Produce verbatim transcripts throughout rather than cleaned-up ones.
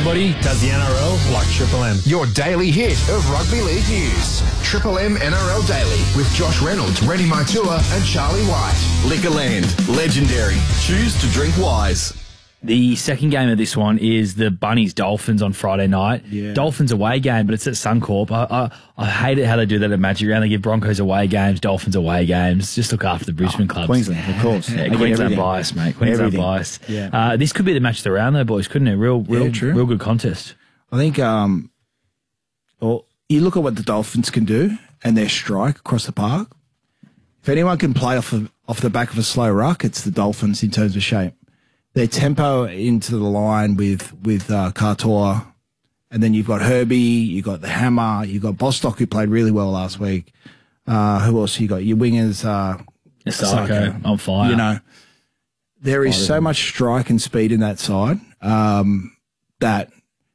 Nobody does the N R L like Triple M. Your daily hit of rugby league news. Triple M N R L Daily with Josh Reynolds, Rennie Maitua and Charlie White. Liquorland, legendary. Choose to drink wise. The second game of this one is the Bunnies Dolphins on Friday night. Yeah. Dolphins away game, but it's at Suncorp. I, I I hate it how they do that at Magic Round. They give Broncos away games, Dolphins away games. Just look after the Brisbane clubs. Queensland, of course. Yeah, They get Queensland everything. bias, mate. Queensland Everything. bias. Yeah. Uh, this could be the match of the round, though, boys, couldn't it? Real, real, Yeah, true. real good contest. I think, um, well, you look at what the Dolphins can do and their strike across the park. If anyone can play off of, off the back of a slow ruck, it's the Dolphins in terms of shape. Their tempo into the line with with uh, Katoa, and then you've got Herbie, you've got the Hammer, you've got Bostock who played really well last week. Uh, who else you got? Your wingers, uh, Asako on fire. You know, there is so much strike and speed in that side um, that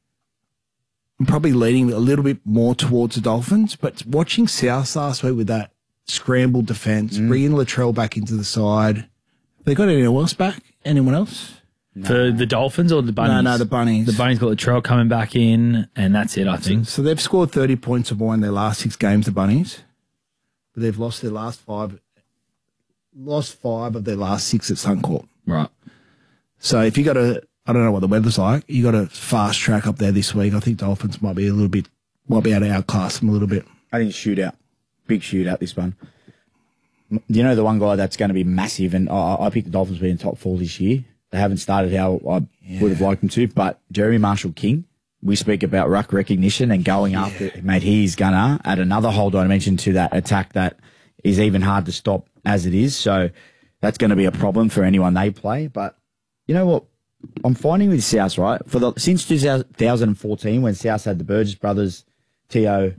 I'm probably leaning a little bit more towards the Dolphins. But watching South last week with that scrambled defence, Mm. bringing Latrell back into the side, have they got anyone else back? Anyone else? For the Dolphins or the Bunnies? No, no, the Bunnies. The Bunnies got Latrell coming back in, and that's it, I think. So they've scored thirty points or more in their last six games, the Bunnies. But they've lost their last five, lost five of their last six at Suncorp. Right. So if you got a, I don't know what the weather's like, you got a fast track up there this week. I think Dolphins might be a little bit, might be able to outclass them a little bit. I think shootout. Big shootout, this one. You know the one guy that's going to be massive, and I, I picked the Dolphins being top four this year. They haven't started how I Yeah. would have liked them to, but Jeremy Marshall-King, we speak about ruck recognition and going Yeah. after, mate, he's going to add another whole dimension to that attack that is even hard to stop as it is. So that's going to be a problem for anyone they play. But you know what? I'm finding with South, right? For the since two thousand fourteen, when South had the Burgess brothers, Tio,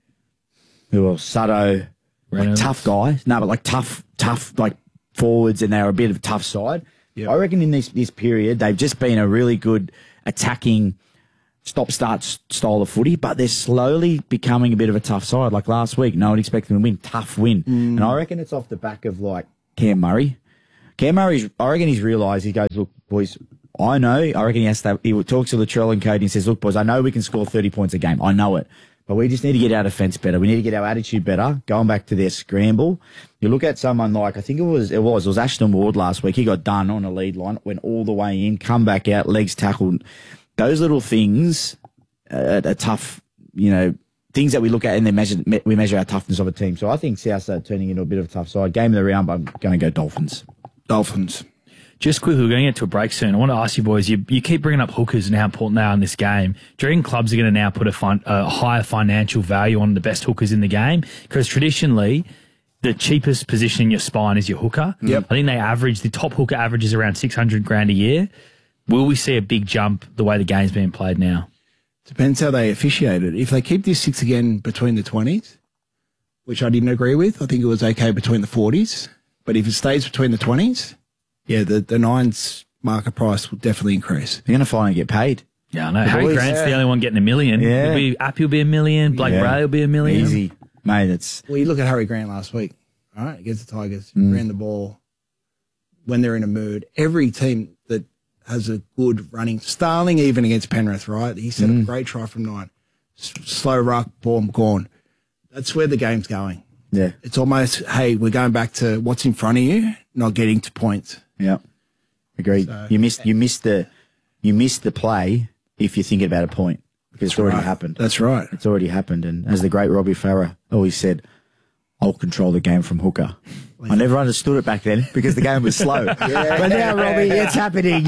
who else? Sutto, like Reynolds. tough guys. No, but like tough, tough, like forwards, and they're a bit of a tough side. Yep. I reckon in this this period, they've just been a really good attacking stop-start s- style of footy, but they're slowly becoming a bit of a tough side. Like last week, no one expected them to win. Tough win. And I reckon it's off the back of like Cam Murray. Cam Murray's, I reckon he's realised, he goes, look, boys, I know, I reckon he has to, he talks to Latrell and Cody and says, look, boys, I know we can score thirty points a game. I know it. But we just need to get our defence better. We need to get our attitude better. Going back to their scramble, you look at someone like, I think it was, it was, it was Ashton Ward last week. He got done on a lead line, went all the way in, come back out, legs tackled. Those little things uh, are tough, you know, things that we look at and then measure, me, we measure our toughness of a team. So I think South are turning into a bit of a tough side. Game of the round, but I'm going to go Dolphins. Dolphins. Just quickly, we're going to get to a break soon. I want to ask you boys, you, you keep bringing up hookers and how important they are in this game. Do you reckon clubs are going to now put a, fin- a higher financial value on the best hookers in the game? Because traditionally, the cheapest position in your spine is your hooker. Yep. I think they average, the top hooker averages around six hundred grand a year. Will we see a big jump the way the game's being played now? Depends how they officiate it. If they keep this six again between the twenties, which I didn't agree with, I think it was okay between the forties. But if it stays between the twenties, yeah, the, the nines market price will definitely increase. They're going to finally get paid. Yeah, I know. Harry boys, Grant's yeah. the only one getting a million. Yeah. It'll be, Appy will be a million. Blake Yeah. Ray will be a million. Easy. Mate, it's... Well, you look at Harry Grant last week, all right, against the Tigers, Mm. ran the ball when they're in a mood. Every team that has a good running, Starling even against Penrith, right? He set Mm. a great try from nine. S- slow ruck, boom, gone. That's where the game's going. Yeah. It's almost, hey, we're going back to what's in front of you, not getting to points. Yeah. Agreed. So- you missed you missed the you missed the play if you're thinking about a point. Because it's already Right. happened. That's right. It's already happened. And as the great Robbie Farah always said, I'll control the game from hooker. I never understood it back then because the game was slow. But now, Robbie, it's happening.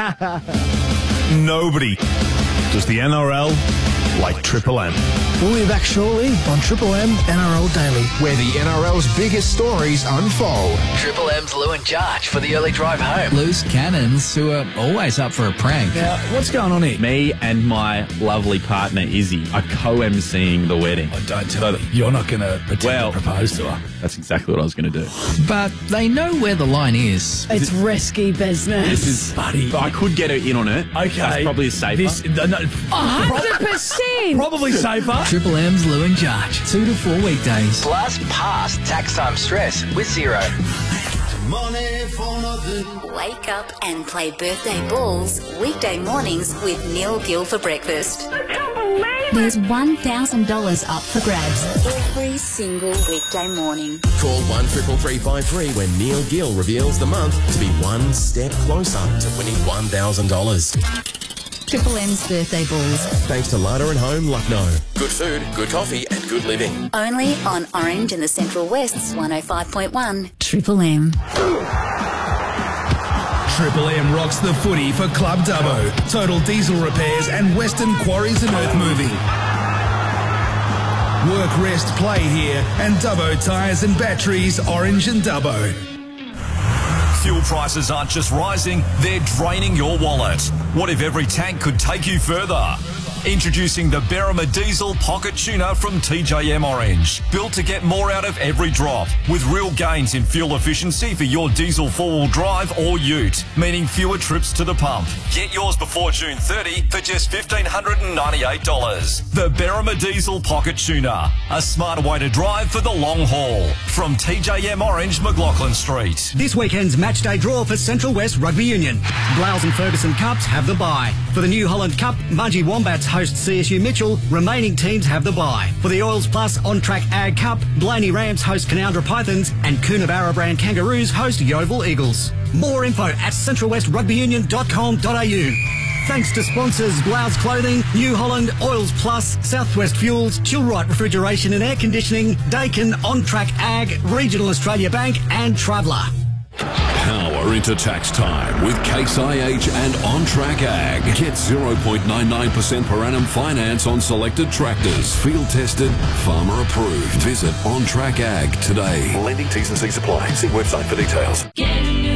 Nobody does the N R L like Triple M. We'll be back shortly on Triple M N R L Daily. Where the N R L's biggest stories unfold. Triple M's Lou and Josh for the early drive home. Loose cannons who are always up for a prank. Now, what's going on here? Me and my lovely partner Izzy are co-emceeing the wedding. Oh, don't tell me. You're not going to pretend Well- to propose to her. That's exactly what I was going to do. But they know where the line is. It's risky business. This is, Buddy. I could get her in on it. Okay. That's probably safer. This, no, no, one hundred percent. probably safer. Triple M's Lou and Josh. Two to four weekdays. Plus, past tax time stress with Zero. money for nothing. Wake up and play birthday balls weekday mornings with Neil Gill for breakfast. I can't believe it. There's one thousand dollars up for grabs every single weekday morning. Call one triple three five three when Neil Gill reveals the month to be one step closer to winning one thousand dollars. Triple M's birthday balls. Thanks to Larder and Home, Lucknow. Good food, good coffee and good living. Only on Orange and the Central West's one oh five point one. Triple M. Triple M rocks the footy for Club Dubbo, Total Diesel Repairs and Western Quarries and Earth Moving. Work, rest, play here and Dubbo Tyres and Batteries, Orange and Dubbo. Fuel prices aren't just rising, they're draining your wallet. What if every tank could take you further? Introducing the Berrima Diesel Pocket Tuner from T J M Orange. Built to get more out of every drop, with real gains in fuel efficiency for your diesel four-wheel drive or ute, meaning fewer trips to the pump. Get yours before June thirtieth for just one thousand five hundred ninety-eight dollars. The Berrima Diesel Pocket Tuner. A smarter way to drive for the long haul. From T J M Orange, McLaughlin Street. This weekend's match day draw for Central West Rugby Union. Blouse and Ferguson Cups have the bye. For the New Holland Cup, Mudgee Wombats host C S U Mitchell. Remaining teams have the bye. For the Oils Plus On Track Ag Cup, Blaney Rams host Canowindra Pythons and Coonabarra Brand Kangaroos host Yeovil Eagles. More info at central west rugby union dot com dot a u. Thanks to sponsors Blouse Clothing, New Holland, Oils Plus, Southwest Fuels, Chilright Refrigeration and Air Conditioning, Dakin, On Track Ag, Regional Australia Bank and Traveller. Power into tax time with Case I H and On Track Ag. Get zero point nine nine percent per annum finance on selected tractors. Field tested, farmer approved. Visit On Track Ag today. Lending T's and C's apply. See website for details. Get